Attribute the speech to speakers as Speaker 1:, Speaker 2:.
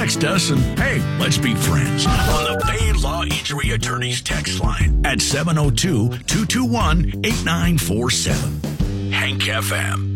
Speaker 1: text us and, hey, let's be friends on the Bain Law Injury Attorneys text line at 702-221-8947. Hank FM.